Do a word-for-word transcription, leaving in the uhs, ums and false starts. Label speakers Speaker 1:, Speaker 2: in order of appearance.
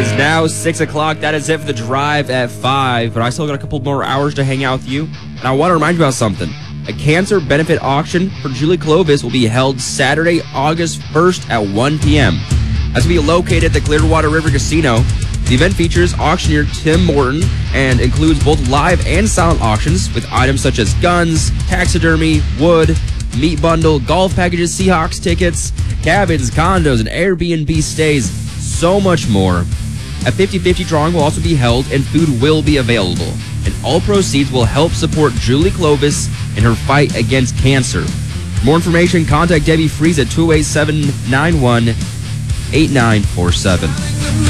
Speaker 1: is now six o'clock. That is it for the drive at five, but I still got a couple more hours to hang out with you. And I want to remind you about something. A cancer benefit auction for Julie Clovis will be held Saturday, August first at one p.m. That's going to be located at the Clearwater River Casino. The event features auctioneer Tim Morton and includes both live and silent auctions with items such as guns, taxidermy, wood, meat bundle, golf packages, Seahawks tickets, cabins, condos, and Airbnb stays, so much more. A fifty-fifty drawing will also be held and food will be available. And all proceeds will help support Julie Clovis in her fight against cancer. For more information, contact Debbie Fries at two eight seven, nine one eight nine four seven.